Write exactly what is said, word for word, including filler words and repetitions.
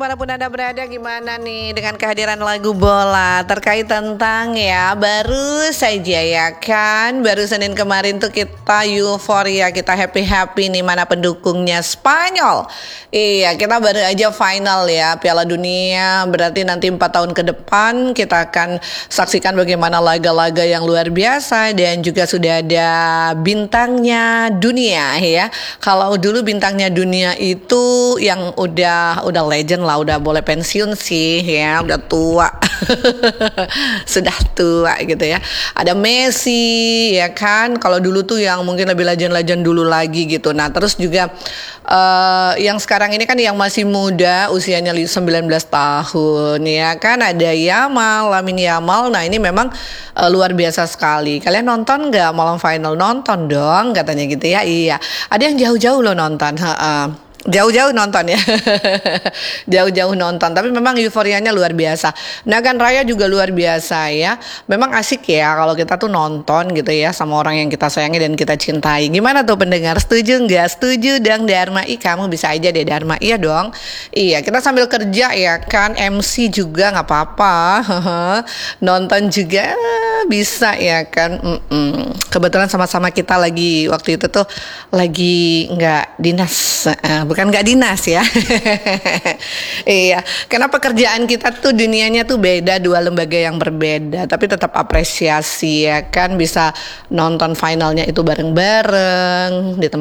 Dimanapun Anda berada, gimana nih dengan kehadiran lagu bola terkait tentang ya baru saja ya kan baru Senin kemarin tuh kita euforia, kita happy-happy nih mana pendukungnya Spanyol. Iya, kita baru aja final ya Piala Dunia, berarti nanti empat tahun ke depan kita akan saksikan bagaimana laga-laga yang luar biasa dan juga sudah ada bintangnya dunia ya. Kalau dulu bintangnya dunia itu yang udah udah legend lah, udah boleh pensiun sih ya, udah tua. Sudah tua gitu ya. Ada Messi ya kan, kalau dulu tuh yang mungkin lebih legend-legend dulu lagi gitu. Nah terus juga uh, yang sekarang ini kan yang masih muda, usianya sembilan belas tahun ya kan, ada Yamal, Lamine Yamal. Nah ini memang uh, luar biasa sekali. Kalian nonton nggak malam final? Nonton dong katanya gitu ya. Iya, ada yang jauh-jauh loh nonton. Ha-ha. Jauh-jauh nonton ya. Jauh-jauh nonton, tapi memang euforianya luar biasa. Nagan Raya juga luar biasa ya. Memang asik ya kalau kita tuh nonton gitu ya sama orang yang kita sayangi dan kita cintai. Gimana tuh pendengar, setuju nggak? Setuju dong Dharma. Ih, kamu bisa aja deh Dharma. Iya dong. Iya, kita sambil kerja ya kan, M C juga nggak apa-apa. Nonton juga bisa ya kan. Mm-mm. Kebetulan sama-sama kita lagi waktu itu tuh lagi nggak dinas. Bukan nggak dinas ya. Iya, karena pekerjaan kita tuh dunianya tuh beda, dua lembaga yang berbeda, tapi tetap apresiasi ya kan, bisa nonton finalnya itu bareng-bareng di tempat